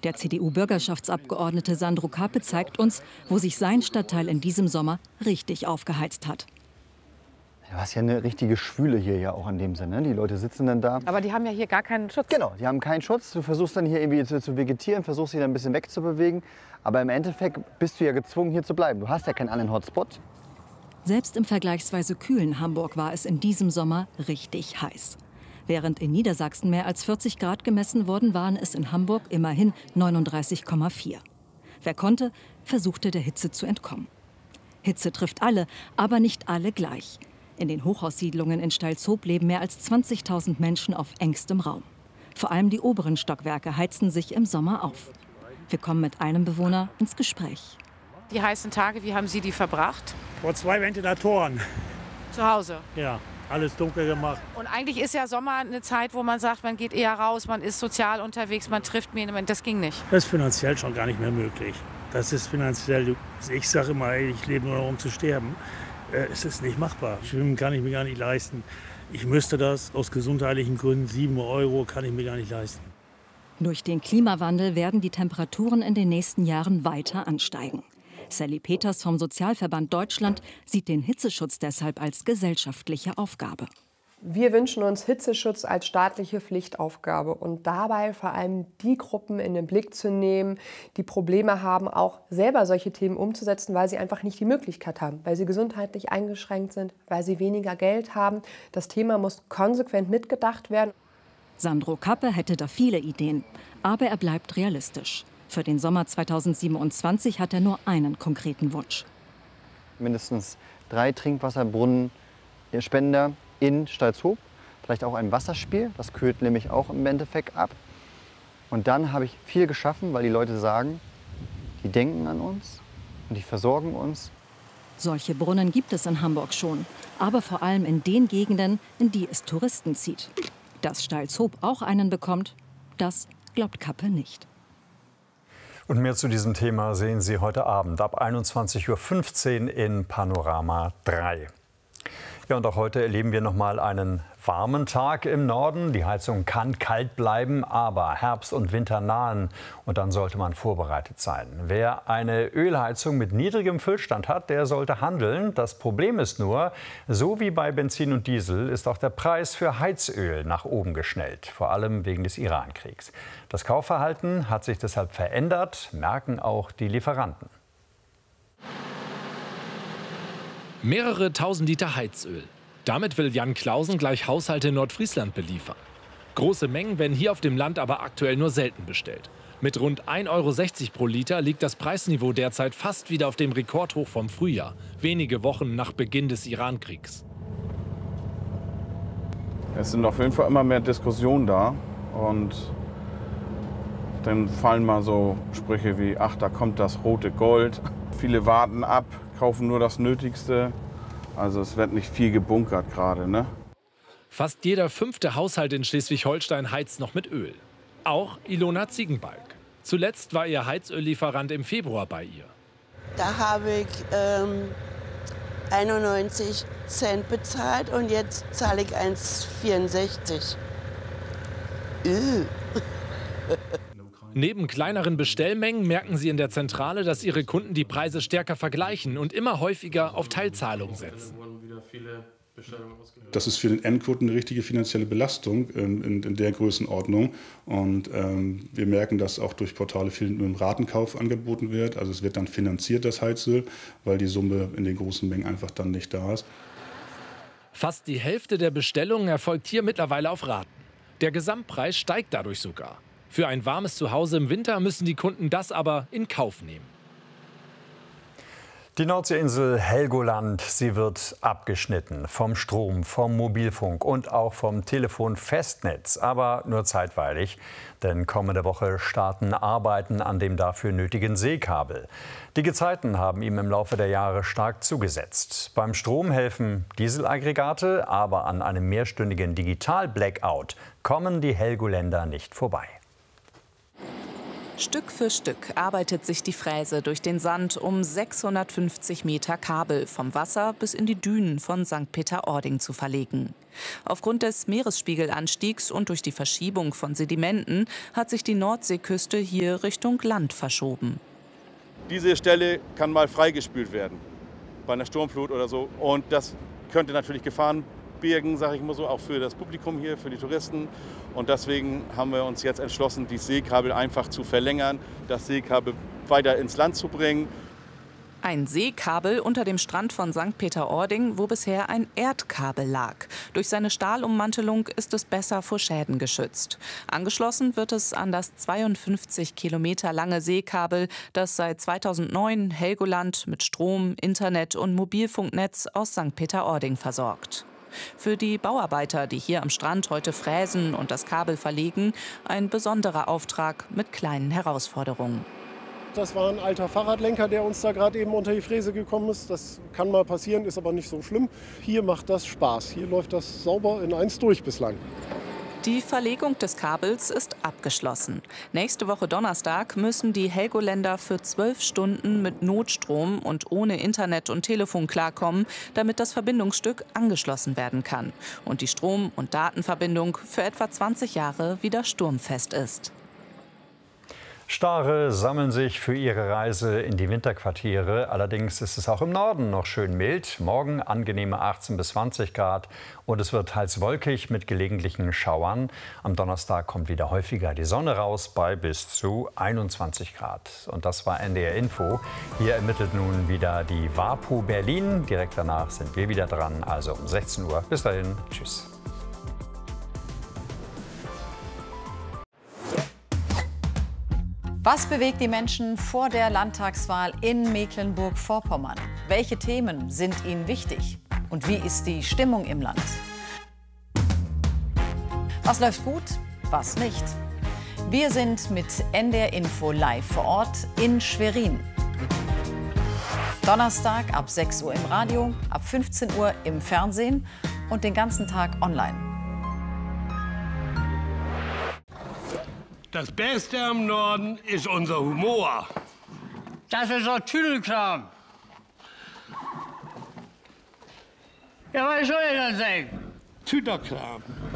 Der CDU-Bürgerschaftsabgeordnete Sandro Kappe zeigt uns, wo sich sein Stadtteil in diesem Sommer richtig aufgeheizt hat. Du hast ja eine richtige Schwüle hier ja auch in dem Sinne. Die Leute sitzen dann da. Aber die haben ja hier gar keinen Schutz. Genau, die haben keinen Schutz. Du versuchst dann hier irgendwie zu vegetieren, versuchst dich dann ein bisschen wegzubewegen. Aber im Endeffekt bist du ja gezwungen, hier zu bleiben. Du hast ja keinen anderen Hotspot. Selbst im vergleichsweise kühlen Hamburg war es in diesem Sommer richtig heiß. Während in Niedersachsen mehr als 40 Grad gemessen wurden, waren es in Hamburg immerhin 39,4. Wer konnte, versuchte der Hitze zu entkommen. Hitze trifft alle, aber nicht alle gleich. In den Hochhaussiedlungen in Steilshoop leben mehr als 20.000 Menschen auf engstem Raum. Vor allem die oberen Stockwerke heizen sich im Sommer auf. Wir kommen mit einem Bewohner ins Gespräch. Die heißen Tage, wie haben Sie die verbracht? Vor 2 Ventilatoren. Zu Hause? Ja, alles dunkel gemacht. Und eigentlich ist ja Sommer eine Zeit, wo man sagt, man geht eher raus, man ist sozial unterwegs, man trifft mich. Das ging nicht. Das ist finanziell schon gar nicht mehr möglich. Das ist finanziell, ich sage immer, ich lebe nur noch, um zu sterben. Es ist nicht machbar. Schwimmen kann ich mir gar nicht leisten. Ich müsste das aus gesundheitlichen Gründen, 7 € kann ich mir gar nicht leisten. Durch den Klimawandel werden die Temperaturen in den nächsten Jahren weiter ansteigen. Sally Peters vom Sozialverband Deutschland sieht den Hitzeschutz deshalb als gesellschaftliche Aufgabe. Wir wünschen uns Hitzeschutz als staatliche Pflichtaufgabe und dabei vor allem die Gruppen in den Blick zu nehmen, die Probleme haben, auch selber solche Themen umzusetzen, weil sie einfach nicht die Möglichkeit haben, weil sie gesundheitlich eingeschränkt sind, weil sie weniger Geld haben. Das Thema muss konsequent mitgedacht werden. Sandro Kappe hätte da viele Ideen, aber er bleibt realistisch. Für den Sommer 2027 hat er nur einen konkreten Wunsch. Mindestens 3 Trinkwasserbrunnen, Spender in Steilshoop, vielleicht auch ein Wasserspiel, das kühlt nämlich auch im Endeffekt ab. Und dann habe ich viel geschaffen, weil die Leute sagen, die denken an uns und die versorgen uns. Solche Brunnen gibt es in Hamburg schon, aber vor allem in den Gegenden, in die es Touristen zieht. Dass Steilshoop auch einen bekommt, das glaubt Kappe nicht. Und mehr zu diesem Thema sehen Sie heute Abend ab 21:15 Uhr in Panorama 3. Ja, und auch heute erleben wir noch mal einen warmen Tag im Norden. Die Heizung kann kalt bleiben, aber Herbst und Winter nahen und dann sollte man vorbereitet sein. Wer eine Ölheizung mit niedrigem Füllstand hat, der sollte handeln. Das Problem ist nur, so wie bei Benzin und Diesel ist auch der Preis für Heizöl nach oben geschnellt, vor allem wegen des Irankriegs. Das Kaufverhalten hat sich deshalb verändert, merken auch die Lieferanten. Mehrere tausend Liter Heizöl. Damit will Jan Clausen gleich Haushalte in Nordfriesland beliefern. Große Mengen werden hier auf dem Land aber aktuell nur selten bestellt. Mit rund 1,60 € pro Liter liegt das Preisniveau derzeit fast wieder auf dem Rekordhoch vom Frühjahr, wenige Wochen nach Beginn des Irankriegs. Es sind auf jeden Fall immer mehr Diskussionen da und dann fallen mal so Sprüche wie, ach, da kommt das rote Gold. Viele warten ab, kaufen nur das Nötigste. Also es wird nicht viel gebunkert gerade, ne? Fast jeder 5. Haushalt in Schleswig-Holstein heizt noch mit Öl. Auch Ilona Ziegenbalg. Zuletzt war ihr Heizöllieferant im Februar bei ihr. Da habe ich 91 Cent bezahlt und jetzt zahle ich 1,64. Neben kleineren Bestellmengen merken sie in der Zentrale, dass ihre Kunden die Preise stärker vergleichen und immer häufiger auf Teilzahlung setzen. Das ist für den Endkunden eine richtige finanzielle Belastung in der Größenordnung. Und wir merken, dass auch durch Portale viel nur im Ratenkauf angeboten wird. Also es wird dann finanziert, das Heizöl, weil die Summe in den großen Mengen einfach dann nicht da ist. Fast die Hälfte der Bestellungen erfolgt hier mittlerweile auf Raten. Der Gesamtpreis steigt dadurch sogar. Für ein warmes Zuhause im Winter müssen die Kunden das aber in Kauf nehmen. Die Nordseeinsel Helgoland, sie wird abgeschnitten vom Strom, vom Mobilfunk und auch vom Telefonfestnetz, aber nur zeitweilig, denn kommende Woche starten Arbeiten an dem dafür nötigen Seekabel. Die Gezeiten haben ihm im Laufe der Jahre stark zugesetzt. Beim Strom helfen Dieselaggregate, aber an einem mehrstündigen Digital-Blackout kommen die Helgoländer nicht vorbei. Stück für Stück arbeitet sich die Fräse durch den Sand, um 650 Meter Kabel vom Wasser bis in die Dünen von St. Peter-Ording zu verlegen. Aufgrund des Meeresspiegelanstiegs und durch die Verschiebung von Sedimenten hat sich die Nordseeküste hier Richtung Land verschoben. Diese Stelle kann mal freigespült werden, bei einer Sturmflut oder so. Und das könnte natürlich Gefahren birgen, sage ich mal so, auch für das Publikum hier, für die Touristen. Und deswegen haben wir uns jetzt entschlossen, die Seekabel einfach zu verlängern, das Seekabel weiter ins Land zu bringen. Ein Seekabel unter dem Strand von St. Peter-Ording, wo bisher ein Erdkabel lag. Durch seine Stahlummantelung ist es besser vor Schäden geschützt. Angeschlossen wird es an das 52 Kilometer lange Seekabel, das seit 2009 Helgoland mit Strom, Internet und Mobilfunknetz aus St. Peter-Ording versorgt. Für die Bauarbeiter, die hier am Strand heute fräsen und das Kabel verlegen, ein besonderer Auftrag mit kleinen Herausforderungen. Das war ein alter Fahrradlenker, der uns da gerade eben unter die Fräse gekommen ist. Das kann mal passieren, ist aber nicht so schlimm. Hier macht das Spaß. Hier läuft das sauber in eins durch bislang. Die Verlegung des Kabels ist abgeschlossen. Nächste Woche Donnerstag müssen die Helgoländer für 12 Stunden mit Notstrom und ohne Internet und Telefon klarkommen, damit das Verbindungsstück angeschlossen werden kann und die Strom- und Datenverbindung für etwa 20 Jahre wieder sturmfest ist. Stare sammeln sich für ihre Reise in die Winterquartiere. Allerdings ist es auch im Norden noch schön mild. Morgen angenehme 18 bis 20 Grad und es wird teils wolkig mit gelegentlichen Schauern. Am Donnerstag kommt wieder häufiger die Sonne raus bei bis zu 21 Grad. Und das war NDR Info. Hier ermittelt nun wieder die WAPO Berlin. Direkt danach sind wir wieder dran, also um 16 Uhr. Bis dahin, tschüss. Was bewegt die Menschen vor der Landtagswahl in Mecklenburg-Vorpommern? Welche Themen sind ihnen wichtig? Und wie ist die Stimmung im Land? Was läuft gut, was nicht? Wir sind mit NDR Info live vor Ort in Schwerin. Donnerstag ab 6 Uhr im Radio, ab 15 Uhr im Fernsehen und den ganzen Tag online. Das Beste am Norden ist unser Humor. Das ist doch Tüdelkram. Ja, was soll ich denn sagen? Tüdelkram.